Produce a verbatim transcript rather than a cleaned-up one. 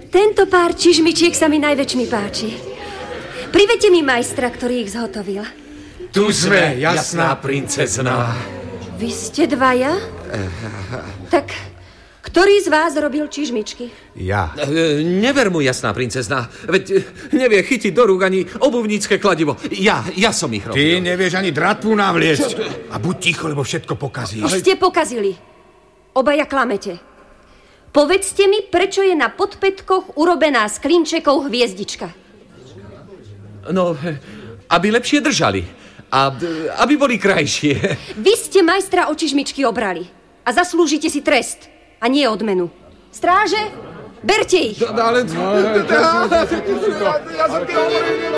Tento pár čižmičiek sa mi najväčšmi páči. Privedte mi majstra, ktorý ich zhotovil. Tu sme, jasná princezná. Vy ste dvaja? Tak, ktorý z vás robil čižmičky? Ja. E, never mu, jasná princezná. Veď e, nevie chytiť do rúk ani obuvnícke kladivo. Ja, ja som ich robil. Ty nevieš ani dratvu navliecť. A buď ticho, lebo všetko pokazíš. Už ste pokazili. Obaja klamete. Povedzte mi, prečo je na podpätkoch urobená z klinčekov hviezdička. No, aby lepšie držali. A aby boli krajšie. Vy ste majstra o čižmičky obrali. A zaslúžite si trest. A nie odmenu. Stráže, berte ich. Ale...